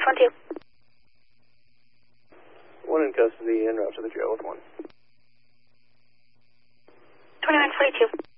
612. One in custody, en route to the jail with one. 2942.